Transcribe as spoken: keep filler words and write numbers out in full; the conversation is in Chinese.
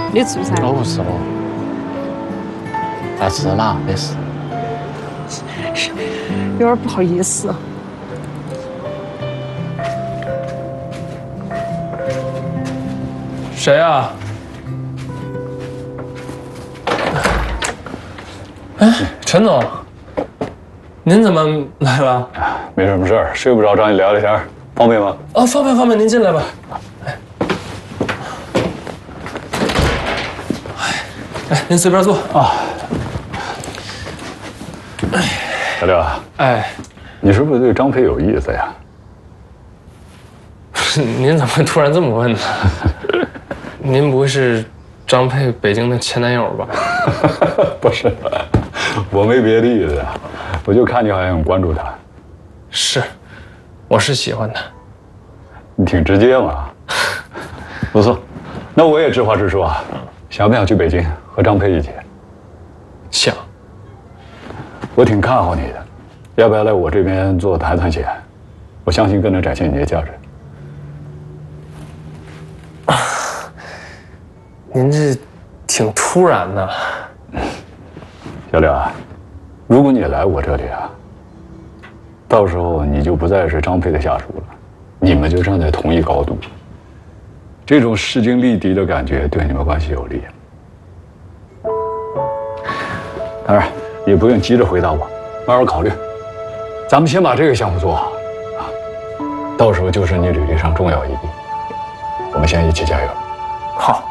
你吃噻？ 我不吃了，再吃嘛，没事。 有点不好意思。 谁啊？哎，陈总，您怎么来了？ 没什么事儿，睡不着，找你聊聊天，方便吗？ 哦，方便方便，您进来吧。哎，您随便坐啊。小六啊， 哎， 你是不是对张培有意思呀？ 您怎么会突然这么问呢？您不会是张佩北京的前男友吧？ 不是，我没别的意思，我就看你好像很关注他。 是，我是喜欢他。 你挺直接嘛。不错，那我也直话直说啊，想不想去北京和张佩一起？ 想。 我挺看好你的，要不要来我这边做谈谈去？我相信更能展现你的价值。 您这挺突然的。 小刘啊，如果你来我这里啊，到时候你就不再是张佩的下属了，你们就站在同一高度，这种势均力敌的感觉对你们关系有利。当然也不用急着回答我，慢慢考虑。咱们先把这个项目做好啊，到时候就是你履历上重要一笔。我们先一起加油。 好。